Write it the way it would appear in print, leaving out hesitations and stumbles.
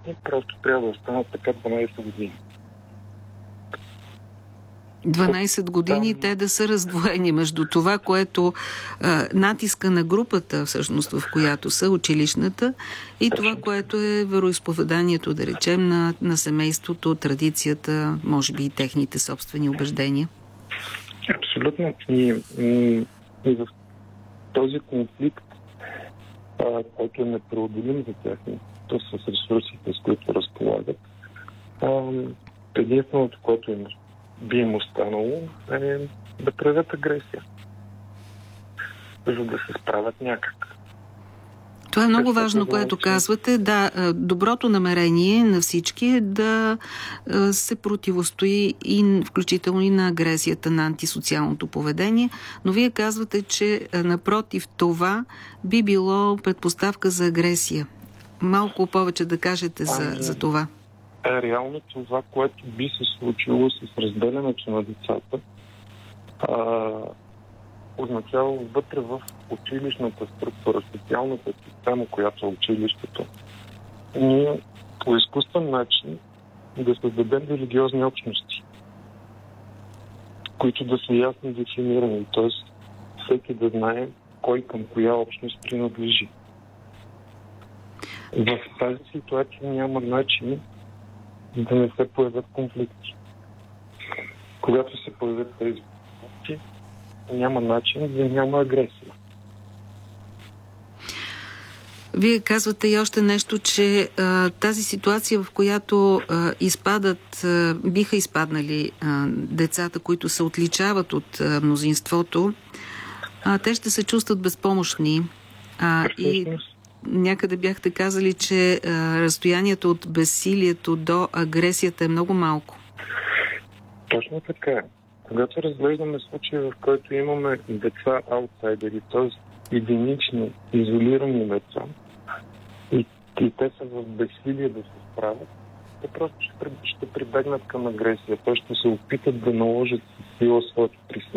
адекватни, просто трябва да останат така 12 години. 12 години те да са раздвоени между това, което натиска на групата, всъщност в която са училищната, и това, което е вероизповеданието, да речем, на семейството, традицията, може би и техните собствени убеждения. Абсолютно. И в този конфликт, който е непреодолим за тях, то с ресурсите, с които разполагат, единственото, което би им останало, е да проявят агресия, за да се справят някак. Това е много важно, което казвате. Да, доброто намерение на всички е да се противостои и включително и на агресията, на антисоциалното поведение, но вие казвате, че напротив това би било предпоставка за агресия. Малко повече да кажете за това. Реално това, което би се случило с разделянето на децата, означава вътре в училищната структура, социалната система, която е училището, ние по изкуствен начин да създадем религиозни общности, които да са ясно дефинирани, т.е. всеки да знае кой към коя общност принадлежи. В тази ситуация няма начин да не се появят конфликти. Когато се появят тези конфликти, няма начин да няма агресия. Вие казвате и още нещо, че тази ситуация, в която биха изпаднали децата, които се отличават от мнозинството, те ще се чувстват безпомощни. И някъде бяхте казали, че разстоянието от безсилието до агресията е много малко. Точно така. Когато разглеждаме случаи, в който имаме деца аутсайдери, т.е. единични, изолирани деца, и те са в безсилие да се справят, те просто ще прибегнат към агресия. Те ще се опитат да наложат сила своето присъствие.